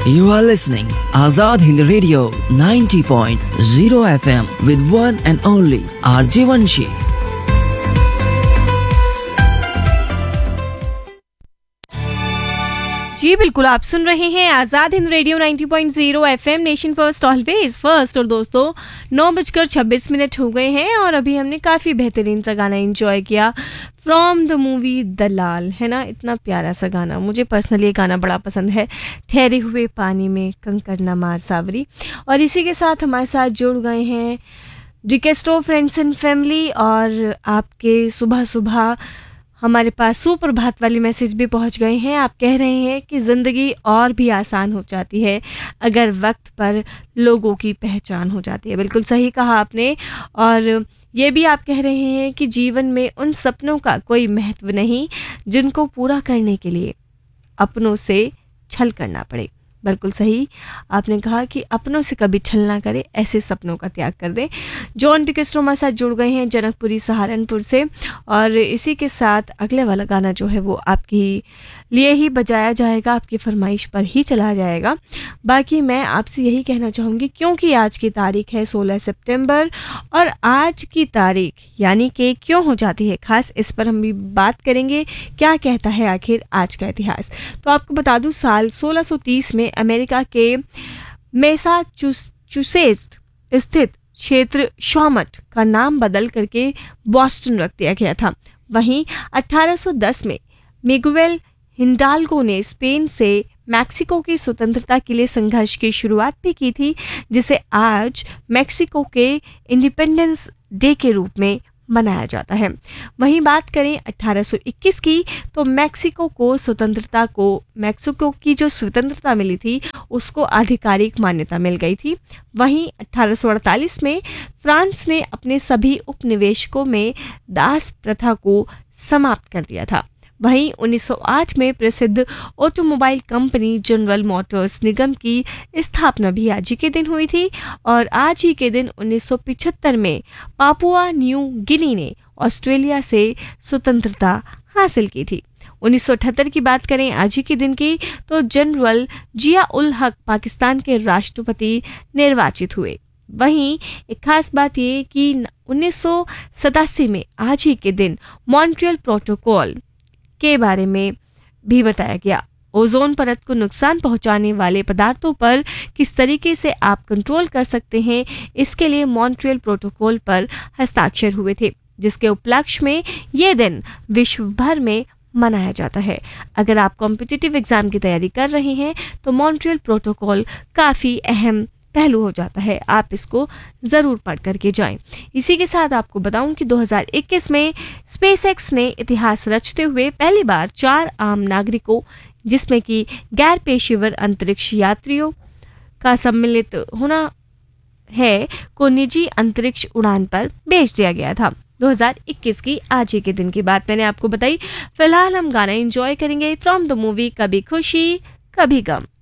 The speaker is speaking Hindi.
You are listening Azad Hind Radio 90.0 FM with one and only RJ Vanshi. जी बिल्कुल, आप सुन रहे हैं Azad Hind radio 90.0 FM, nation first always first. और दोस्तों 9:26 हो गए हैं और अभी हमने काफ़ी बेहतरीन सा गाना एंजॉय किया फ्रॉम द मूवी दलाल, है ना। इतना प्यारा सा गाना, मुझे पर्सनली ये गाना बड़ा पसंद है। ठहरे हुए पानी में कंकड़ न मार सावरी। और इसी के साथ हमारे साथ जुड़ गए हैं request of friends and family, और आपके सुबह सुबह हमारे पास सुप्रभात वाली मैसेज भी पहुंच गए हैं। आप कह रहे हैं कि ज़िंदगी और भी आसान हो जाती है अगर वक्त पर लोगों की पहचान हो जाती है। बिल्कुल सही कहा आपने। और ये भी आप कह रहे हैं कि जीवन में उन सपनों का कोई महत्व नहीं जिनको पूरा करने के लिए अपनों से छल करना पड़े। बिल्कुल सही आपने कहा कि अपनों से कभी छल ना करें, ऐसे सपनों का त्याग कर दें। जॉन टिकेस्ट्रो हमारे साथ जुड़ गए हैं जनकपुरी सहारनपुर से, और इसी के साथ अगले वाला गाना जो है वो आपकी लिए ही बजाया जाएगा, आपकी फरमाइश पर ही चला जाएगा। बाकी मैं आपसे यही कहना चाहूँगी, क्योंकि आज की तारीख है 16 सितंबर, और आज की तारीख यानी कि क्यों हो जाती है खास, इस पर हम भी बात करेंगे। क्या कहता है आखिर आज का इतिहास। तो आपको बता दूं, साल 1630 में अमेरिका के मैसाचुसेट्स स्थित क्षेत्र शॉमट का नाम बदल करके बॉस्टन रख दिया गया था। वहीं 1810 में मिगुएल हिंडाल्गो ने स्पेन से मैक्सिको की स्वतंत्रता के लिए संघर्ष की शुरुआत भी की थी, जिसे आज मैक्सिको के इंडिपेंडेंस डे के रूप में मनाया जाता है। वहीं बात करें 1821 की, तो मैक्सिको की जो स्वतंत्रता मिली थी उसको आधिकारिक मान्यता मिल गई थी। वहीं 1848 में फ्रांस ने अपने सभी उपनिवेशकों में दास प्रथा को समाप्त कर दिया था। वहीं 1908 में प्रसिद्ध ऑटोमोबाइल कंपनी जनरल मोटर्स निगम की स्थापना भी आज ही के दिन हुई थी। और आज ही के दिन 1975 में पापुआ न्यू गिनी ने ऑस्ट्रेलिया से स्वतंत्रता हासिल की थी। 1978 की बात करें आज ही के दिन की, तो जनरल जिया उल हक पाकिस्तान के राष्ट्रपति निर्वाचित हुए। वहीं एक खास बात ये कि 1987 में आज ही के दिन मॉन्ट्रियल प्रोटोकॉल के बारे में भी बताया गया। ओजोन परत को नुकसान पहुंचाने वाले पदार्थों पर किस तरीके से आप कंट्रोल कर सकते हैं, इसके लिए मॉन्ट्रियल प्रोटोकॉल पर हस्ताक्षर हुए थे, जिसके उपलक्ष्य में ये दिन विश्व भर में मनाया जाता है। अगर आप कॉम्पिटिटिव एग्जाम की तैयारी कर रहे हैं तो मॉन्ट्रियल प्रोटोकॉल काफ़ी अहम पहलू हो जाता है, आप इसको ज़रूर पढ़ करके जाएं। इसी के साथ आपको बताऊं कि 2021 में स्पेसएक्स ने इतिहास रचते हुए पहली बार 4 आम नागरिकों, जिसमें कि गैर पेशेवर अंतरिक्ष यात्रियों का सम्मिलित होना है, को निजी अंतरिक्ष उड़ान पर भेज दिया गया था। 2021 की आज ही के दिन की बात मैंने आपको बताई। फिलहाल हम गाना एंजॉय करेंगे फ्रॉम द मूवी कभी खुशी कभी गम।